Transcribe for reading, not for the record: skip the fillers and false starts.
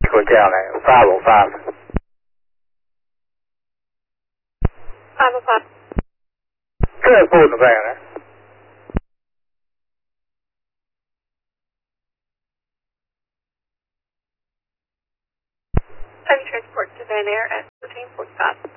Hotel này, 505. 505. Telephone of there, Heavy transport to Van Air at 1345.